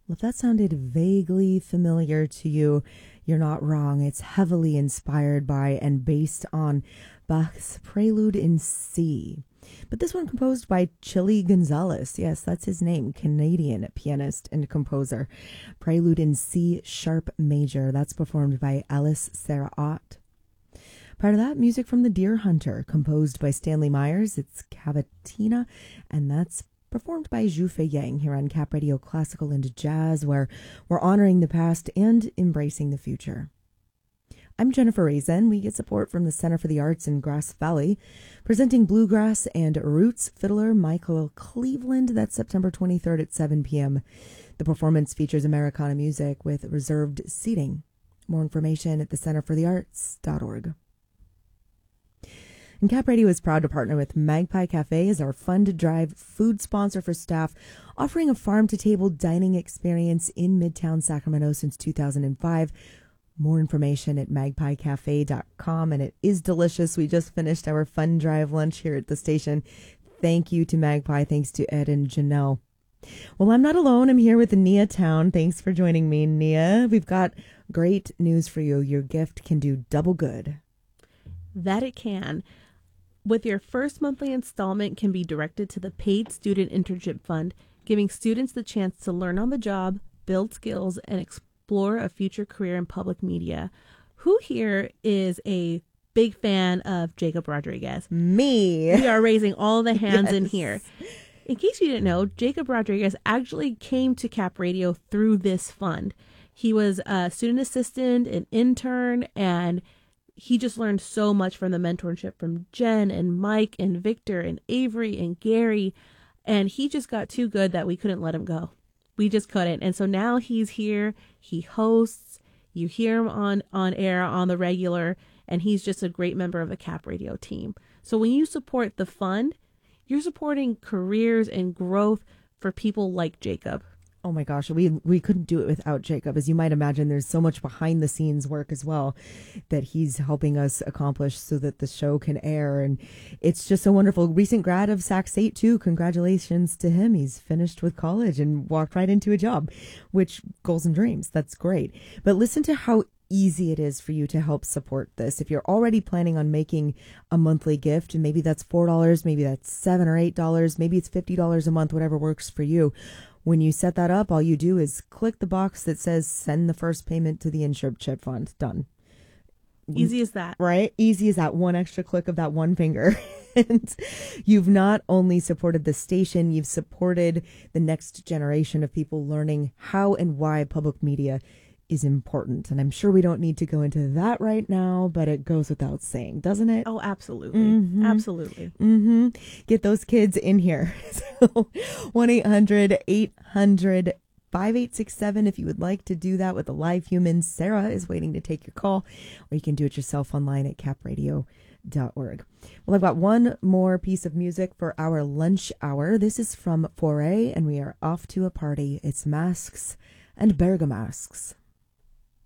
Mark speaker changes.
Speaker 1: Well, if that sounded vaguely familiar to you, you're not wrong. It's heavily inspired by and based on Bach's Prelude in C. But this one composed by Chili Gonzalez. Yes, that's his name. Canadian pianist and composer. Prelude in C sharp major. That's performed by Alice Sarah Ott. Part of that, music from The Deer Hunter, composed by Stanley Myers. It's Cavatina, and that's performed by Zhu Fei Yang here on Cap Radio Classical and Jazz, where we're honoring the past and embracing the future. I'm Jennifer Raisin. We get support from the Center for the Arts in Grass Valley, presenting bluegrass and roots fiddler Michael Cleveland. That's September 23rd at 7 p.m. The performance features Americana music with reserved seating. More information at thecenterforthearts.org. And Cap Radio is proud to partner with Magpie Cafe as our Fund Drive food sponsor for staff, offering a farm-to-table dining experience in Midtown Sacramento since 2005. More information at magpiecafe.com, and it is delicious. We just finished our Fund Drive lunch here at the station. Thank you to Magpie. Thanks to Ed and Janelle. Well, I'm not alone. I'm here with Nia Town. Thanks for joining me, Nia. We've got great news for you. Your gift can do double good.
Speaker 2: That it can. With your first monthly installment can be directed to the Paid Student Internship Fund, giving students the chance to learn on the job, build skills, and explore a future career in public media. Who here is a big fan of Jacob Rodriguez?
Speaker 1: Me.
Speaker 2: We are raising all the hands in
Speaker 1: Yes.
Speaker 2: here. In case you didn't know, Jacob Rodriguez actually came to Cap Radio through this fund. He was a student assistant, an intern, and he just learned so much from the mentorship from Jen and Mike and Victor and Avery and Gary. And he just got too good that we couldn't let him go. We just couldn't. And so now he's here. He hosts. You hear him on air on the regular. And he's just a great member of the Cap Radio team. So when you support the fund, you're supporting careers and growth for people like Jacob.
Speaker 1: Oh my gosh, we couldn't do it without Jacob. As you might imagine, there's so much behind the scenes work as well that he's helping us accomplish so that the show can air. And it's just so wonderful. Recent grad of Sac State too. Congratulations to him. He's finished with college and walked right into a job, which goals and dreams. That's great. But listen to how easy it is for you to help support this. If you're already planning on making a monthly gift, and maybe that's $4, maybe that's $7 or $8, maybe it's $50 a month, whatever works for you. When you set that up, all you do is click the box that says send the first payment to the internship fund. Done.
Speaker 2: Easy as that.
Speaker 1: Right? Easy as that. One extra click of that one finger. And you've not only supported the station, you've supported the next generation of people learning how and why public media is important. And I'm sure we don't need to go into that right now, but it goes without saying, doesn't it?
Speaker 2: Oh, absolutely.
Speaker 1: Mm-hmm.
Speaker 2: Absolutely.
Speaker 1: Mm-hmm. Get those kids in here. So 1-800-800-5867 if you would like to do that with a live human. Sarah is waiting to take your call, or you can do it yourself online at capradio.org. Well, I've got one more piece of music for our lunch hour. This is from Foray, and we are off to a party. It's Masks and Bergamasks.